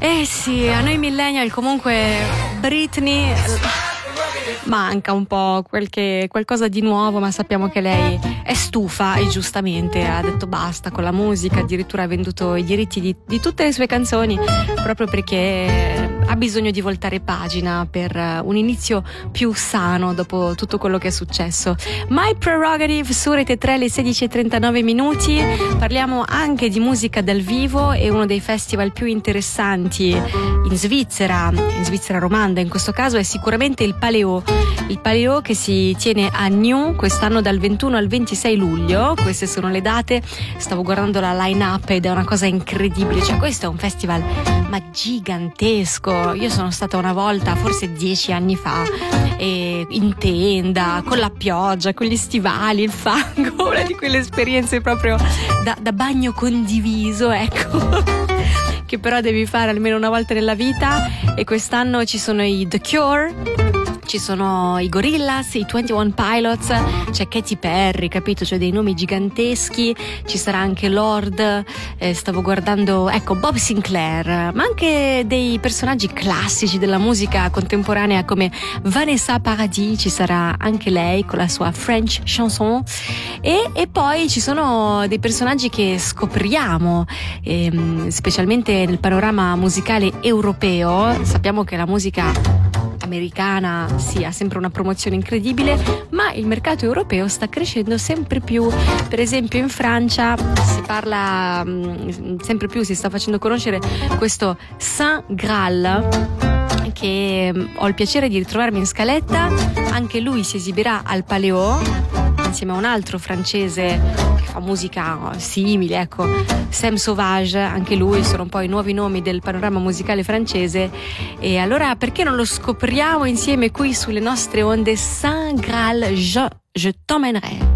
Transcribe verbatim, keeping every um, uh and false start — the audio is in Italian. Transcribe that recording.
Eh sì, a noi millennial comunque Britney manca un po' quel che, qualcosa di nuovo, ma sappiamo che lei è stufa e giustamente ha detto basta con la musica, addirittura ha venduto i diritti di, di tutte le sue canzoni proprio perché ha bisogno di voltare pagina per un inizio più sano dopo tutto quello che è successo. My Prerogative su Rete tre alle sedici e trentanove minuti. Parliamo anche di musica dal vivo e uno dei festival più interessanti in Svizzera, in Svizzera romanda in questo caso, è sicuramente il Paleo. Il Paleo che si tiene a Nyon quest'anno dal ventuno al ventisei luglio. Queste sono le date. Stavo guardando la line-up ed è una cosa incredibile. Cioè, questo è un festival ma gigantesco. Io sono stata una volta, forse dieci anni fa, e in tenda, con la pioggia, con gli stivali, il fango, una di quelle esperienze proprio da, da bagno condiviso, ecco. Che però devi fare almeno una volta nella vita. E quest'anno ci sono i The Cure, ci sono i Gorillaz, i ventuno Pilots, c'è Katy Perry, capito? Cioè dei nomi giganteschi, ci sarà anche Lord, eh, stavo guardando, ecco, Bob Sinclair, ma anche dei personaggi classici della musica contemporanea come Vanessa Paradis, ci sarà anche lei con la sua French chanson, e, e poi ci sono dei personaggi che scopriamo, ehm, specialmente nel panorama musicale europeo. Sappiamo che la musica americana sì, ha sempre una promozione incredibile, ma il mercato europeo sta crescendo sempre più. Per esempio in Francia si parla mh, sempre più, si sta facendo conoscere questo Saint Graal, che mh, ho il piacere di ritrovarmi in scaletta. Anche lui si esibirà al Paleo insieme a un altro francese che fa musica simile, ecco, Sam Sauvage, anche lui. Sono un po' i nuovi nomi del panorama musicale francese, e allora perché non lo scopriamo insieme qui sulle nostre onde? Saint Graal, je, je t'emmènerai.